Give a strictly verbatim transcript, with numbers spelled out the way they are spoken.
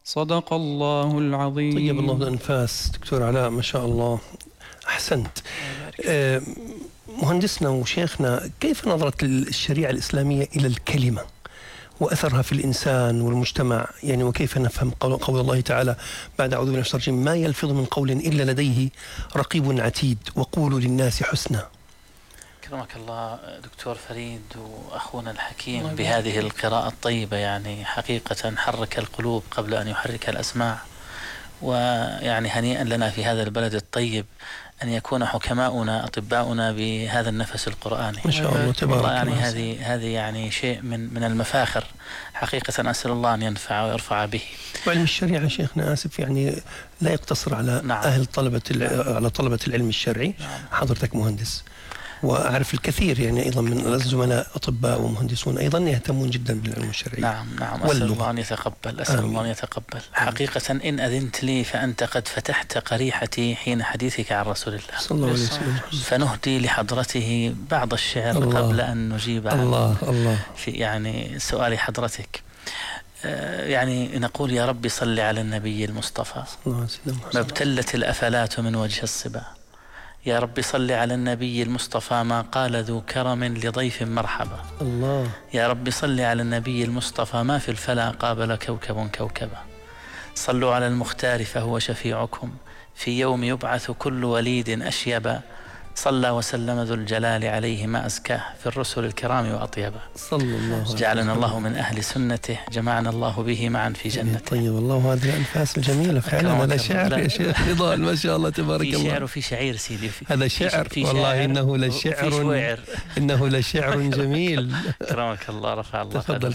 صدق الله العظيم. طيب الله الأنفاس دكتور علاء، ما شاء الله، أحسنت. آه مهندسنا وشيخنا، كيف نظرة الشريعة الإسلامية إلى الكلمة وأثرها في الإنسان والمجتمع؟ يعني وكيف نفهم قول, قول الله تعالى بعد أعوذ بالله من الشيطان الرجيم: ما يلفظ من قول إلا لديه رقيب عتيد وقولوا للناس حسنا. كرمك الله دكتور فريد وأخونا الحكيم بهذه القراءة الطيبة، يعني حقيقة حرك القلوب قبل أن يحرك الأسماع. ويعني هنيئا لنا في هذا البلد الطيب أن يكون حكماؤنا أطباؤنا بهذا النفس القرآني ما شاء الله تبارك الله. يعني هذه هذه يعني شيء من من المفاخر حقيقة. أسأل الله أن ينفع ويرفع به. وعلم الشريعة شيخنا آسف يعني لا يقتصر على نعم. أهل طلبة على طلبة العلم الشرعي. نعم. حضرتك مهندس، وأعرف الكثير يعني أيضا من الزملاء أطباء ومهندسون أيضا يهتمون جدا بالعلم الشرعي. نعم نعم أسأل الله أن يتقبل، أسأل الله أن يتقبل. حقيقة إن أذنت لي فأنت قد فتحت قريحتي حين حديثك عن رسول الله صلى الله عليه وسلم، فنهدي لحضرته بعض الشعر الله. قبل أن نجيب عن الله الله في يعني سؤال حضرتك. يعني نقول: يا رب صل على النبي المصطفى ما ابتلت الأفلات من وجه الصبا. يا رب صل على النبي المصطفى ما قال ذو كرم لضيف مرحبا. الله. يا رب صل على النبي المصطفى ما في الفلا قابل كوكب كوكبا. صلوا على المختار فهو شفيعكم في يوم يبعث كل وليد أشيبا. صلى وسلم ذو الجلال عليه ما أزكاه في الرسل الكرام وأطيبا. صلى الله عليه وسلم. جعلنا الله من أهل سنته، جمعنا الله به معا في جنته. طيب الله، هذه الأنفاس الجميلة فعلا. هذا شعر يا شيخ رضا ما شاء الله تبارك الله. في شعر وفي شعير سيدي. هذا شعر والله، إنه لشعر، إنه لشعر جميل. كرمك الله، رفع الله. تفضل.